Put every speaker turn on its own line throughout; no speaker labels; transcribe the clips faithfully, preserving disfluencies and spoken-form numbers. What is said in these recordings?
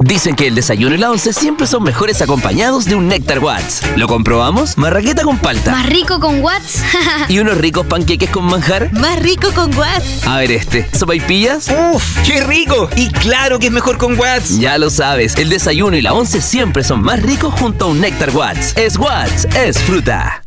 Dicen que el desayuno y la once siempre son mejores acompañados de un Néctar Watts. ¿Lo comprobamos? Marraqueta con palta.
¿Más rico con Watts?
¿Y unos ricos panqueques con manjar?
Más rico con Watts.
A ver este, ¿sopaipillas?
¡Uf! ¡Qué rico! Y claro que es mejor con Watts.
Ya lo sabes, el desayuno y la once siempre son más ricos junto a un Néctar Watts. Es Watts, es fruta.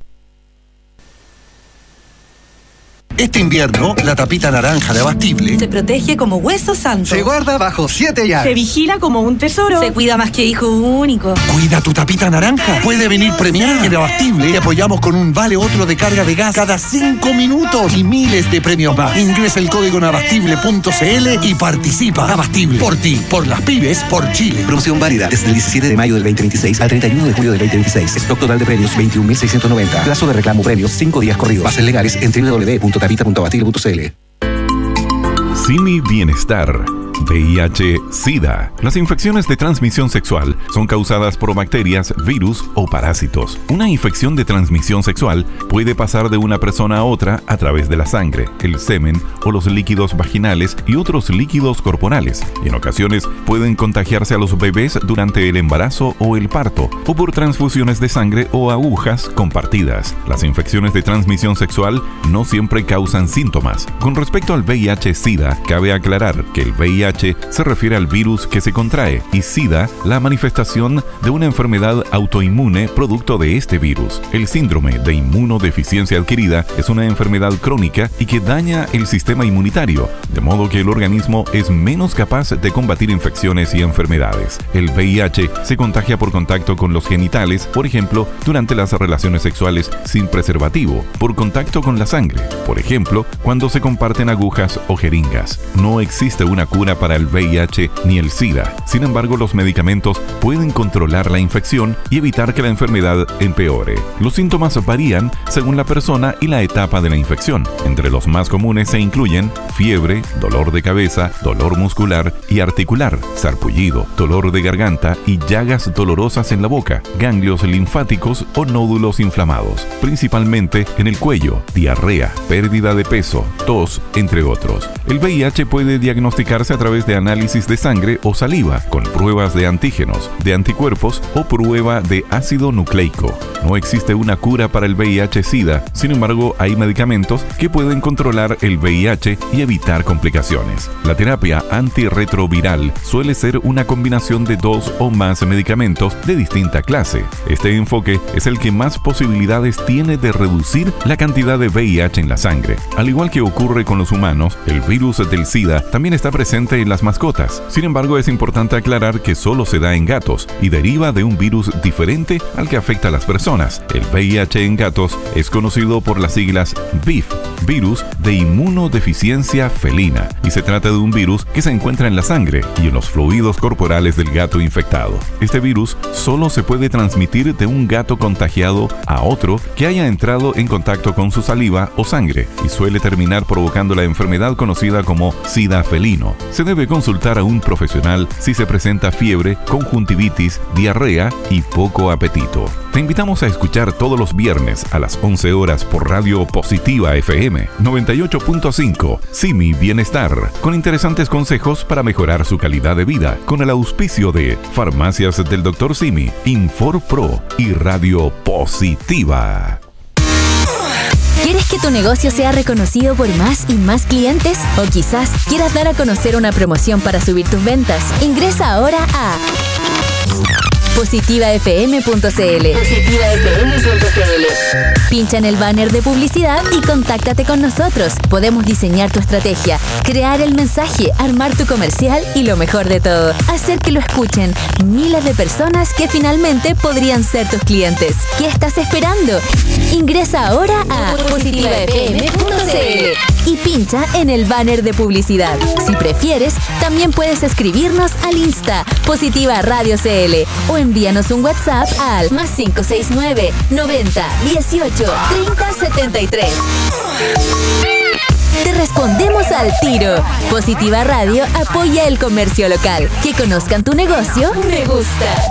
Este invierno, la tapita naranja de Abastible
se protege como hueso santo.
se guarda bajo siete llaves.
Se vigila como un tesoro. Se cuida más que hijo único.
Cuida tu tapita naranja. Puede venir premiada. En Abastible te apoyamos con un vale otro de carga de gas cada cinco minutos y miles de premios más. Ingresa el código en abastible punto c l y participa. Abastible. Por ti, por las pymes, por Chile.
Promoción válida desde el diecisiete de mayo del veinte veintiséis al treinta y uno de julio del veinte veintiséis. Stock total de premios veintiún mil seiscientos noventa. Plazo de reclamo premios cinco días corridos. Bases legales en doble u doble u doble u punto tapita punto abastible punto c l.
Simi Bienestar. V I H SIDA. Las infecciones de transmisión sexual son causadas por bacterias, virus o parásitos. Una infección de transmisión sexual puede pasar de una persona a otra a través de la sangre, el semen o los líquidos vaginales y otros líquidos corporales. En ocasiones pueden contagiarse a los bebés durante el embarazo o el parto, o por transfusiones de sangre o agujas compartidas. Las infecciones de transmisión sexual no siempre causan síntomas. Con respecto al V I H SIDA, cabe aclarar que el V I H se refiere al virus que se contrae y SIDA la manifestación de una enfermedad autoinmune producto de este virus. El síndrome de inmunodeficiencia adquirida es una enfermedad crónica y que daña el sistema inmunitario, de modo que el organismo es menos capaz de combatir infecciones y enfermedades. El V I H se contagia por contacto con los genitales, por ejemplo, durante las relaciones sexuales sin preservativo, por contacto con la sangre, por ejemplo, cuando se comparten agujas o jeringas. No existe una cura para el V I H ni el SIDA. Sin embargo, los medicamentos pueden controlar la infección y evitar que la enfermedad empeore. Los síntomas varían según la persona y la etapa de la infección. Entre los más comunes se incluyen fiebre, dolor de cabeza, dolor muscular y articular, sarpullido, dolor de garganta y llagas dolorosas en la boca, ganglios linfáticos o nódulos inflamados, principalmente en el cuello, diarrea, pérdida de peso, tos, entre otros. El V I H puede diagnosticarse a través de análisis de sangre o saliva, con pruebas de antígenos, de anticuerpos o prueba de ácido nucleico. No existe una cura para el V I H-Sida, sin embargo, hay medicamentos que pueden controlar el V I H y evitar complicaciones. La terapia antirretroviral suele ser una combinación de dos o más medicamentos de distinta clase. Este enfoque es el que más posibilidades tiene de reducir la cantidad de V I H en la sangre. Al igual que ocurre con los humanos, el virus del SIDA también está presente en las mascotas. Sin embargo, es importante aclarar que solo se da en gatos y deriva de un virus diferente al que afecta a las personas. El V I H en gatos es conocido por las siglas V I F, virus de inmunodeficiencia felina, y se trata de un virus que se encuentra en la sangre y en los fluidos corporales del gato infectado. Este virus solo se puede transmitir de un gato contagiado a otro que haya entrado en contacto con su saliva o sangre y suele terminar provocando la enfermedad conocida como SIDA felino. Se debe consultar a un profesional si se presenta fiebre, conjuntivitis, diarrea y poco apetito. Te invitamos a escuchar todos los viernes a las once horas por Radio Positiva F M noventa y ocho punto cinco, Simi Bienestar, con interesantes consejos para mejorar su calidad de vida, con el auspicio de Farmacias del doctor Simi, InforPro y Radio Positiva.
¿Quieres que tu negocio sea reconocido por más y más clientes? ¿O quizás quieras dar a conocer una promoción para subir tus ventas? Ingresa ahora a positiva f m punto c l. positiva f m punto c l. Pincha en el banner de publicidad y contáctate con nosotros. Podemos diseñar tu estrategia, crear el mensaje, armar tu comercial y lo mejor de todo, hacer que lo escuchen miles de personas que finalmente podrían ser tus clientes. ¿Qué estás esperando? Ingresa ahora a positiva f m punto c l y pincha en el banner de publicidad. Si prefieres, también puedes escribirnos al Insta Positiva Radio C L o envíanos un WhatsApp al más cinco seis nueve, noventa, dieciocho, treinta, setenta y tres. Te respondemos al tiro. Positiva Radio apoya el comercio local. Que conozcan tu negocio, me gusta.